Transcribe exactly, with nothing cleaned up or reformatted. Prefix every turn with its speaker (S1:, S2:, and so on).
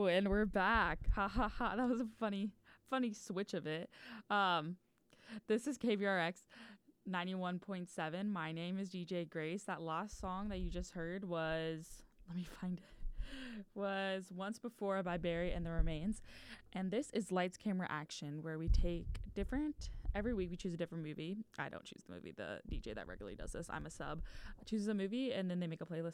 S1: and we're back. Ha ha ha. That was a funny, funny switch of it. Um, this is K V R X ninety-one point seven. My name is D J Grace. That last song that you just heard was, let me find it, was Once Before by Barry and the Remains. And this is Lights, Camera, Action, where we take different, every week we choose a different movie. I don't choose the movie. The D J that regularly does this, I'm a sub, chooses a movie, and then they make a playlist